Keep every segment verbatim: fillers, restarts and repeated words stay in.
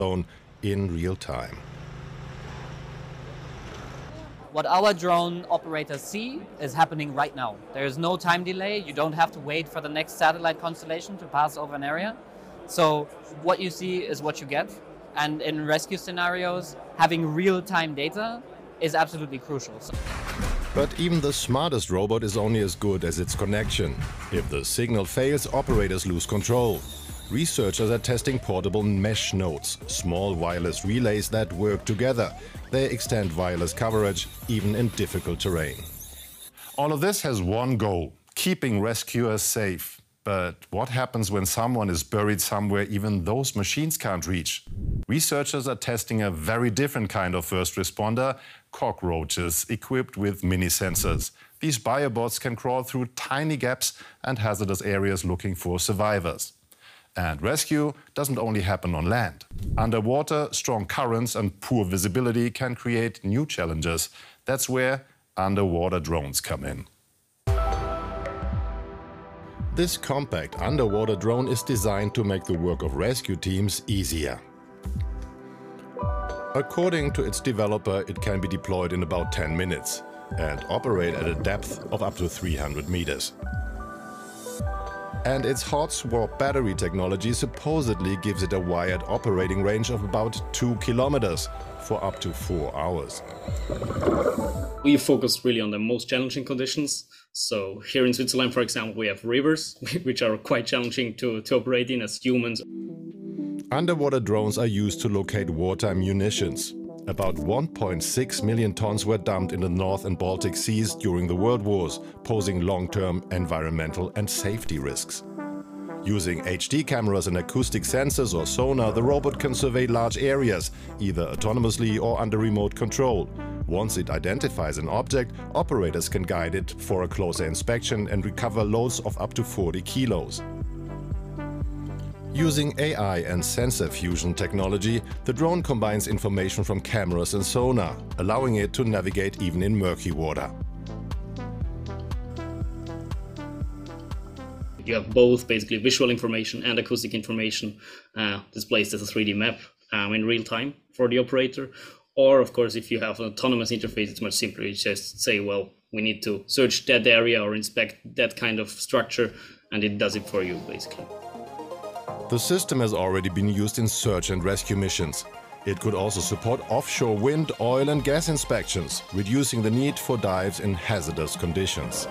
zone in real time. What our drone operators see is happening right now. There is no time delay. You don't have to wait for the next satellite constellation to pass over an area. So what you see is what you get. And in rescue scenarios, having real-time data is absolutely crucial. So But even the smartest robot is only as good as its connection. If the signal fails, operators lose control. Researchers are testing portable mesh nodes, small wireless relays that work together. They extend wireless coverage even in difficult terrain. All of this has one goal: keeping rescuers safe. But what happens when someone is buried somewhere even those machines can't reach? Researchers are testing a very different kind of first responder: cockroaches equipped with mini sensors. These biobots can crawl through tiny gaps and hazardous areas looking for survivors. And rescue doesn't only happen on land. Underwater, strong currents and poor visibility can create new challenges. That's where underwater drones come in. This compact underwater drone is designed to make the work of rescue teams easier. According to its developer, it can be deployed in about ten minutes and operate at a depth of up to three hundred meters. And its hot swap battery technology supposedly gives it a wired operating range of about two kilometers for up to four hours. We focus really on the most challenging conditions. So here in Switzerland, for example, we have rivers, which are quite challenging to, to operate in as humans. Underwater drones are used to locate wartime munitions. About one point six million tons were dumped in the North and Baltic Seas during the World Wars, posing long-term environmental and safety risks. Using H D cameras and acoustic sensors or sonar, the robot can survey large areas, either autonomously or under remote control. Once it identifies an object, operators can guide it for a closer inspection and recover loads of up to forty kilos. Using A I and sensor fusion technology, the drone combines information from cameras and sonar, allowing it to navigate even in murky water. You have both basically visual information and acoustic information uh, displayed as a three D map um, in real time for the operator. Or, of course, if you have an autonomous interface, it's much simpler. You just say, well, we need to search that area or inspect that kind of structure, and it does it for you, basically. The system has already been used in search and rescue missions. It could also support offshore wind, oil and gas inspections, reducing the need for dives in hazardous conditions.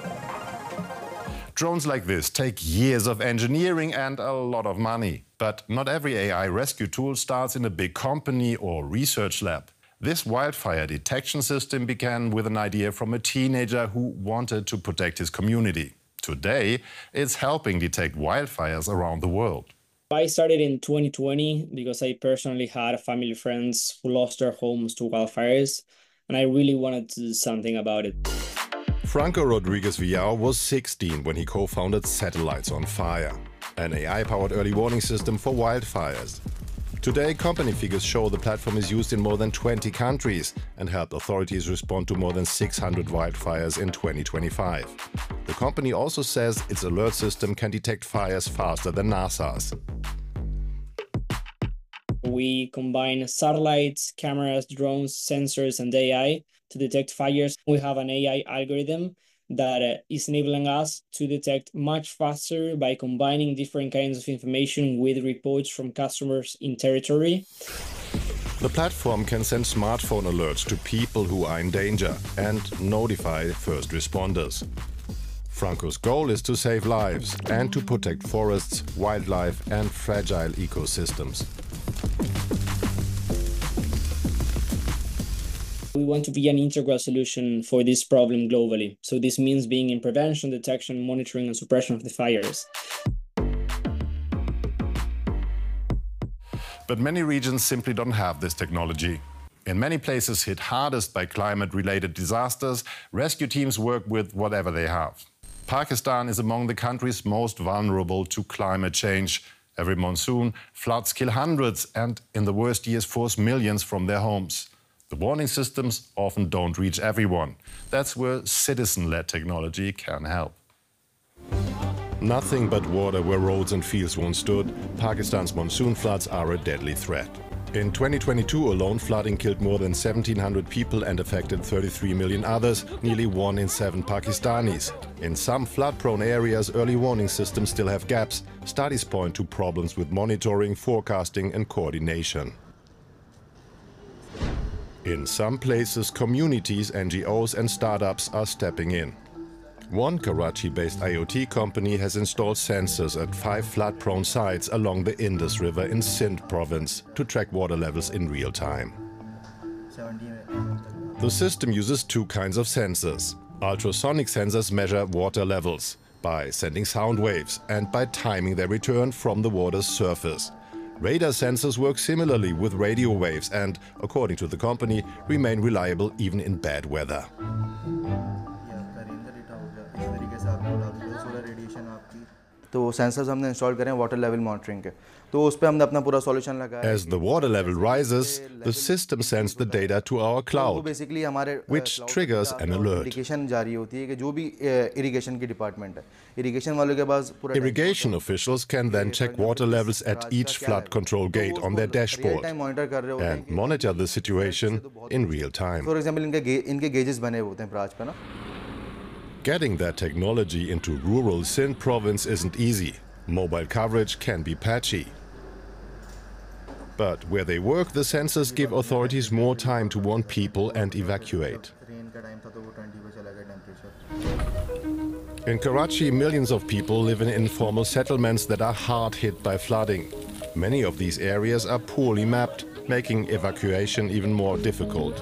Drones like this take years of engineering and a lot of money. But not every A I rescue tool starts in a big company or research lab. This wildfire detection system began with an idea from a teenager who wanted to protect his community. Today, it's helping detect wildfires around the world. I started in twenty twenty because I personally had family friends who lost their homes to wildfires, and I really wanted to do something about it. Franco Rodriguez Villar was sixteen when he co-founded Satellites on Fire, an A I-powered early warning system for wildfires. Today, company figures show the platform is used in more than twenty countries and helped authorities respond to more than six hundred wildfires in twenty twenty-five. The company also says its alert system can detect fires faster than NASA's. We combine satellites, cameras, drones, sensors, and A I to detect fires. We have an A I algorithm that uh, is enabling us to detect much faster by combining different kinds of information with reports from customers in territory. The platform can send smartphone alerts to people who are in danger and notify first responders. Franco's goal is to save lives and to protect forests, wildlife and fragile ecosystems. We want to be an integral solution for this problem globally. So this means being in prevention, detection, monitoring, and suppression of the fires. But many regions simply don't have this technology. In many places hit hardest by climate-related disasters, rescue teams work with whatever they have. Pakistan is among the countries most vulnerable to climate change. Every monsoon, floods kill hundreds and, in the worst years, force millions from their homes. The warning systems often don't reach everyone. That's where citizen-led technology can help. Nothing but water where roads and fields once stood, Pakistan's monsoon floods are a deadly threat. In twenty twenty-two alone, flooding killed more than seventeen hundred people and affected thirty-three million others, nearly one in seven Pakistanis. In some flood-prone areas, early warning systems still have gaps. Studies point to problems with monitoring, forecasting and coordination. In some places, communities, N G Os and startups are stepping in. One Karachi-based IoT company has installed sensors at five flood-prone sites along the Indus River in Sindh province to track water levels in real time. The system uses two kinds of sensors. Ultrasonic sensors measure water levels by sending sound waves and by timing their return from the water's surface. Radar sensors work similarly with radio waves and, according to the company, remain reliable even in bad weather. तो sensors हमने install करें water level monitoring के तो उस पे हमने अपना पूरा सॉल्यूशन लगाया. As the water level rises, the system sends the data to our cloud, basically हमारे which triggers an alert. Indication जारी होती है कि जो भी इरिगेशन की डिपार्टमेंट है इरिगेशन वालों के पास पूरा Irrigation officials can then check water levels at each flood control gate on their dashboard and monitor the situation in real time. For example इनके इनके गेजेस बने होते हैं प्राज पे ना. Getting that technology into rural Sindh province isn't easy. Mobile coverage can be patchy. But where they work, the sensors give authorities more time to warn people and evacuate. In Karachi, millions of people live in informal settlements that are hard hit by flooding. Many of these areas are poorly mapped, making evacuation even more difficult.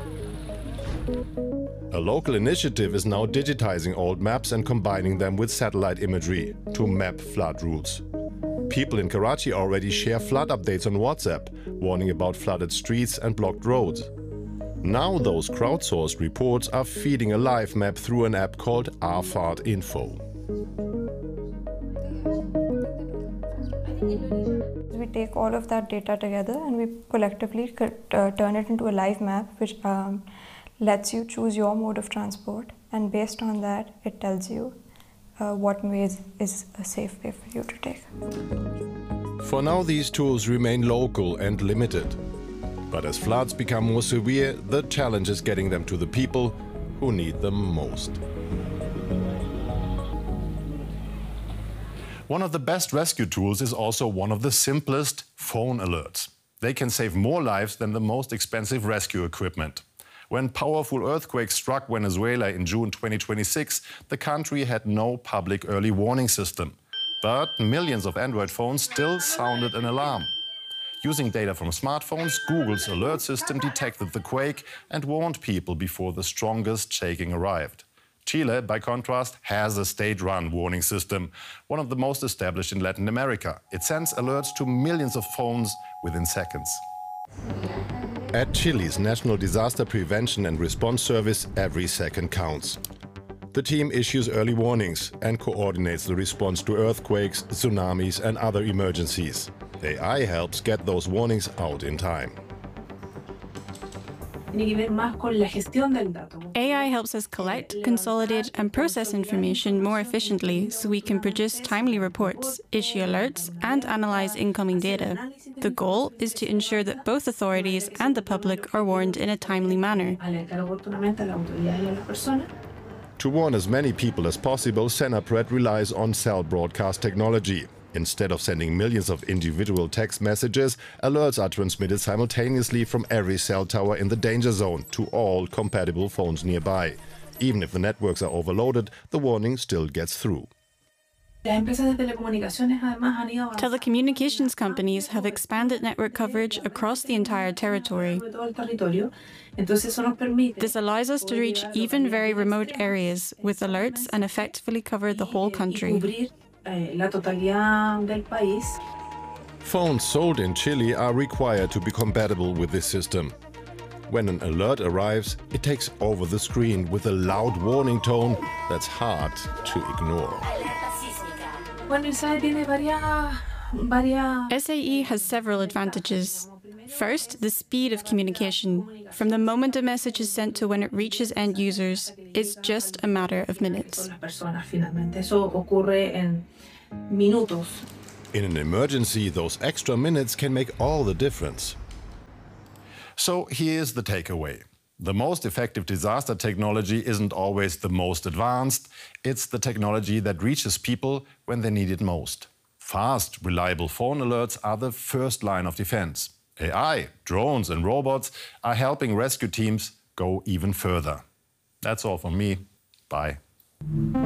A local initiative is now digitizing old maps and combining them with satellite imagery to map flood routes. People in Karachi already share flood updates on WhatsApp, warning about flooded streets and blocked roads. Now those crowdsourced reports are feeding a live map through an app called Afad Info. We take all of that data together and we collectively uh, turn it into a live map which um, lets you choose your mode of transport, and based on that it tells you uh, what way is, is a safe way for you to take. For now these tools remain local and limited. But as floods become more severe, the challenge is getting them to the people who need them most. One of the best rescue tools is also one of the simplest: phone alerts. They can save more lives than the most expensive rescue equipment. When powerful earthquakes struck Venezuela in June twenty twenty-six, the country had no public early warning system. But millions of Android phones still sounded an alarm. Using data from smartphones, Google's alert system detected the quake and warned people before the strongest shaking arrived. Chile, by contrast, has a state-run warning system, one of the most established in Latin America. It sends alerts to millions of phones within seconds. At Chile's National Disaster Prevention and Response Service, every second counts. The team issues early warnings and coordinates the response to earthquakes, tsunamis and other emergencies. A I helps get those warnings out in time. A I helps us collect, consolidate and process information more efficiently so we can produce timely reports, issue alerts and analyze incoming data. The goal is to ensure that both authorities and the public are warned in a timely manner. To warn as many people as possible, Senapred relies on cell broadcast technology. Instead of sending millions of individual text messages, alerts are transmitted simultaneously from every cell tower in the danger zone to all compatible phones nearby. Even if the networks are overloaded, the warning still gets through. Telecommunications companies have expanded network coverage across the entire territory. This allows us to reach even very remote areas with alerts and effectively cover the whole country. Phones sold in Chile are required to be compatible with this system. When an alert arrives, it takes over the screen with a loud warning tone that's hard to ignore. S A E has several advantages. First, the speed of communication. From the moment a message is sent to when it reaches end users, it's just a matter of minutes. minutos. In an emergency, those extra minutes can make all the difference. So here's the takeaway. The most effective disaster technology isn't always the most advanced. It's the technology that reaches people when they need it most. Fast, reliable phone alerts are the first line of defense. A I, drones and robots are helping rescue teams go even further. That's all from me. Bye.